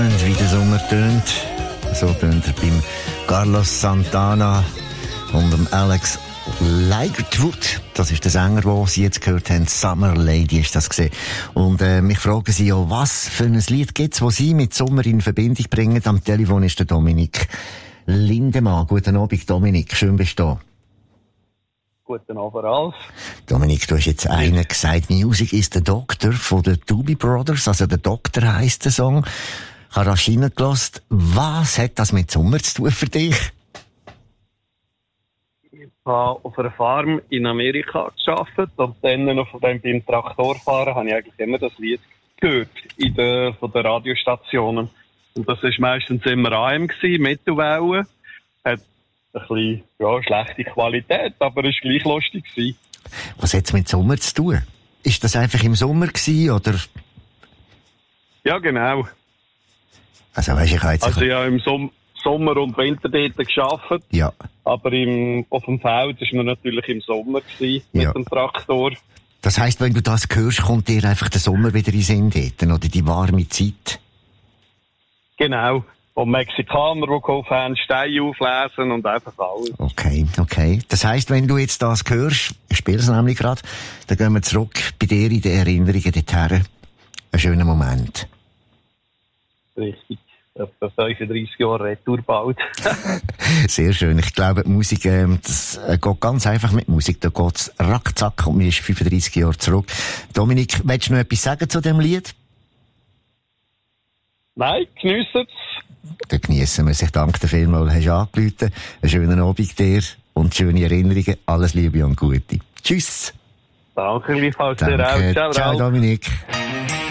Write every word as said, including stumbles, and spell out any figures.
spannend, wie der Sommer tönt. So tönt er beim Carlos Santana und dem Alex Ligertwood. Das ist der Sänger, den Sie jetzt gehört haben. Summer Lady ist das gesehen. Und äh, mich fragen Sie ja, was für ein Lied gibt's, das Sie mit Sommer in Verbindung bringen? Am Telefon ist der Dominik Lindemann. Guten Abend, Dominik. Schön bist du da. Guten Abend, Ralf. Dominik, du hast jetzt einen gesagt, Music is the Doctor von den Doobie Brothers, also der Doktor heisst der Song. Ich habe rasch reingelassen. Was hat das mit Sommer zu tun für dich? Ich habe auf einer Farm in Amerika gearbeitet und dann noch von dem beim Traktorfahren habe ich eigentlich immer das Lied gehört in der, von den Radiostationen. Und das war meistens immer A M gewesen, Mittelwellen. Hat ein bisschen, ja, schlechte Qualität, aber es war gleich lustig gewesen. Was hat es mit Sommer zu tun? Ist das einfach im Sommer gewesen, oder? Ja, genau. Also, weißt, ich habe jetzt... Also, ja, im Som- Sommer und Winter dort gearbeitet. Ja. Aber im, auf dem Feld war man natürlich im Sommer gewesen, mit Ja. dem Traktor. Das heisst, wenn du das hörst, kommt dir einfach der Sommer wieder in den Sinn dort, oder die warme Zeit? Genau. Und Mexikaner, die geholfen haben, Steine auflesen und einfach alles. Okay, okay. Das heisst, wenn du jetzt das hörst, ich spiele es nämlich gerade, dann gehen wir zurück bei dir in den Erinnerungen dorthin. Ein schöner Moment. Richtig. Etwa fünfunddreissig Jahre Retour bald. Sehr schön. Ich glaube, die Musik, ähm, das äh, geht ganz einfach mit Musik. Da geht's rackzack und mir ist fünfunddreissig Jahre zurück. Dominik, willst du noch etwas sagen zu dem Lied? Nein, geniessen es. Dann geniessen wir es. Ich danke dir vielmals, hast du angerufen. Einen schönen Abend dir und schöne Erinnerungen. Alles Liebe und Gute. Tschüss. Danke, gleichfalls dir auch. Danke. Ciao, Ciao, Ralf. Dominik.